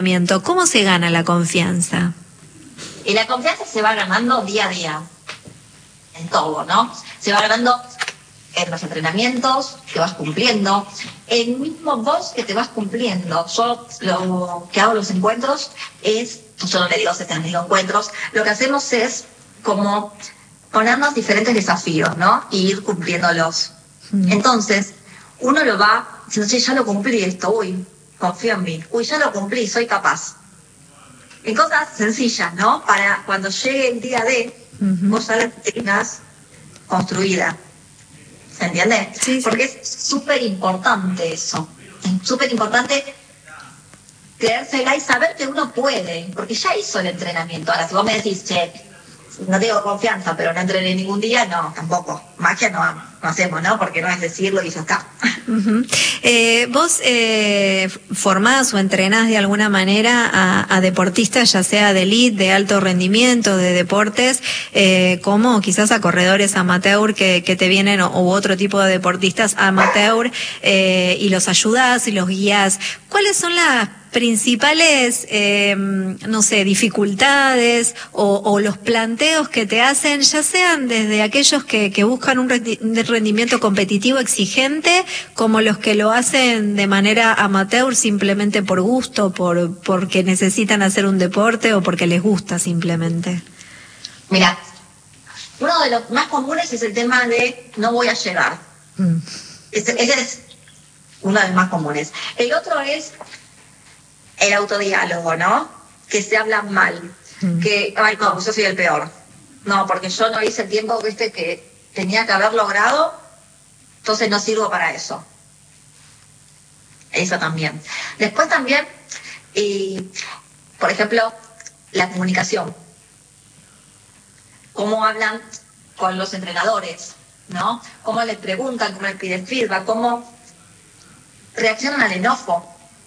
¿Cómo se gana la confianza? Y la confianza se va ganando día a día, en todo, ¿no? Se va ganando en los entrenamientos que vas cumpliendo, el mismo vos que te vas cumpliendo. Yo lo que hago en los encuentros es, yo no le digo encuentros, lo que hacemos es como ponernos diferentes desafíos, ¿no? Y ir cumpliéndolos. Entonces, uno lo va diciendo, che, ya lo cumplí esto, uy, confío en mí, uy, ya lo cumplí, soy capaz. En cosas sencillas, ¿no? Para cuando llegue el día de, vos ya la tengas construida. ¿Se entiende? Sí, sí. Porque es súper importante eso. Es súper importante creérsela y saber que uno puede, porque ya hizo el entrenamiento. Ahora, si vos me decís, che, no tengo confianza, pero no entrené ningún día, no, tampoco. Magia no hacemos, ¿no? Porque no es decirlo y ya está. ¿Vos formás o entrenás de alguna manera a deportistas, ya sea de elite, de alto rendimiento, de deportes, como quizás a corredores amateur que te vienen u otro tipo de deportistas amateur, y los ayudás y los guías? ¿Cuáles son las principales, no sé, dificultades o los planteos que te hacen, ya sean desde aquellos que buscan un rendimiento competitivo exigente, como los que lo hacen de manera amateur simplemente por gusto, porque necesitan hacer un deporte o porque les gusta simplemente? Mira, uno de los más comunes es el tema de no voy a llegar. Ese es uno de los más comunes. El otro es el autodiálogo, ¿no? Que se hablan mal. Que, ay, no, yo soy el peor. No, porque yo no hice el tiempo, viste, que tenía que haber logrado, entonces no sirvo para eso. Eso también. Después también, por ejemplo, la comunicación. Cómo hablan con los entrenadores, ¿no? Cómo les preguntan, cómo les piden feedback, cómo reaccionan al enojo.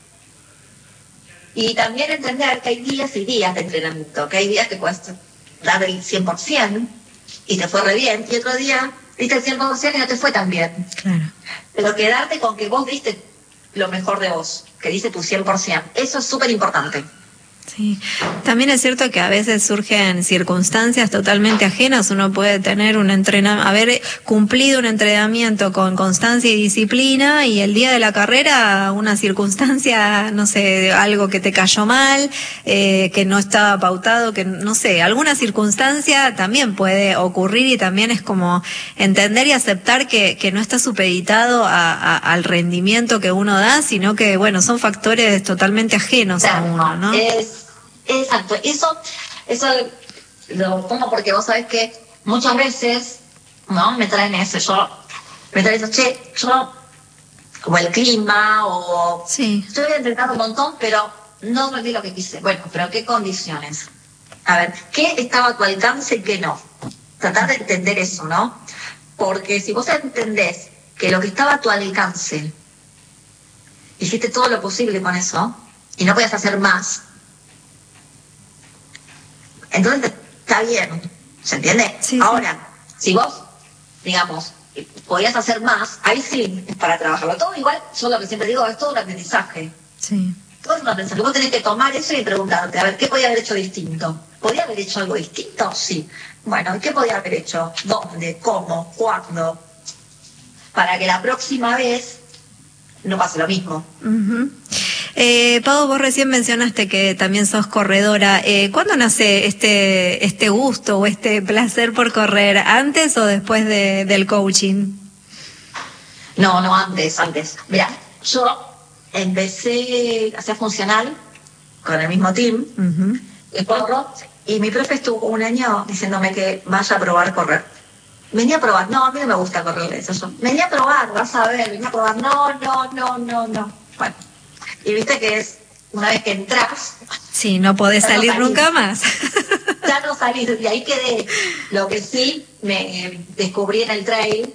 Y también entender que hay días y días de entrenamiento, que hay días que puedes dar el 100% y te fue re bien, y otro día diste el 100% y no te fue tan bien. Claro. Pero quedarte con que vos diste lo mejor de vos, que diste tu 100%, eso es súper importante. Sí, también es cierto que a veces surgen circunstancias totalmente ajenas. Uno puede tener haber cumplido un entrenamiento con constancia y disciplina, y el día de la carrera una circunstancia, no sé, algo que te cayó mal, que no estaba pautado, que no sé, alguna circunstancia también puede ocurrir, y también es como entender y aceptar que no está supeditado al rendimiento que uno da, sino que, bueno, son factores totalmente ajenos a uno, ¿no? Exacto, eso lo pongo porque vos sabés que muchas veces, ¿no? Me traen eso, che, yo, como el clima, o sí, yo había entrenado un montón, pero no rendí lo que quise. Bueno, pero ¿qué condiciones? A ver, ¿qué estaba a tu alcance y qué no? Tratar de entender eso, ¿no? Porque si vos entendés que lo que estaba a tu alcance, hiciste todo lo posible con eso, y no podías hacer más, entonces está bien, ¿se entiende? Sí, ahora, si vos, digamos, podías hacer más, ahí sí es para trabajarlo. Todo igual, yo lo que siempre digo, es todo un aprendizaje. sí. Todo es un aprendizaje. Vos tenés que tomar eso y preguntarte, a ver, ¿qué podía haber hecho distinto? ¿Podía haber hecho algo distinto? Sí. Bueno, ¿qué podía haber hecho? ¿Dónde? ¿Cómo? ¿Cuándo? Para que la próxima vez no pase lo mismo. Pau, vos recién mencionaste que también sos corredora. ¿Cuándo nace este gusto o este placer por correr? ¿Antes o después del coaching? No, antes. Mira, yo empecé a ser funcional con el mismo team, el corro, y mi profe estuvo un año diciéndome que vaya a probar correr. Venía a probar, no, a mí no me gusta correr eso. Venía a probar, vas a ver, venía a probar, no. Bueno, y viste que es una vez que entras. Sí, no podés salir nunca más. Ya no salís, y ahí quedé. Lo que sí me descubrí en el trail,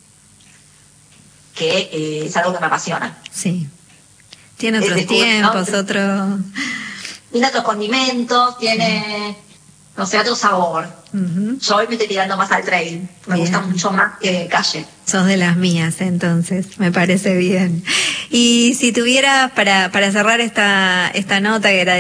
que es algo que me apasiona. Sí. Tiene otros tiempos, tiene otros condimentos, tiene, no sé, otro sabor. Yo hoy me estoy tirando más al trail. Me gusta mucho más que calle. Sos de las mías, entonces, me parece bien. Y si tuvieras, para cerrar esta nota, que era